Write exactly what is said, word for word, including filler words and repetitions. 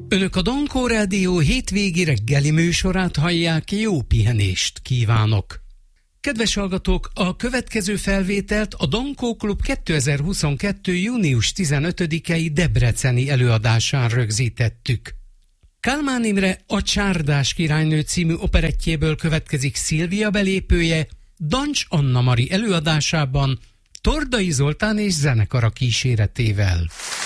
Önök a Dankó Rádió hétvégi reggeli műsorát hallják, jó pihenést kívánok! Kedves hallgatók, a következő felvételt a Dankó Klub kétezer-huszonkettő. június tizenötödikei debreceni előadásán rögzítettük. Kálmán Imre A Csárdás királynő című operettjéből következik Szilvia belépője, Dancs Anna Mari előadásában, Tordai Zoltán és zenekara kíséretével.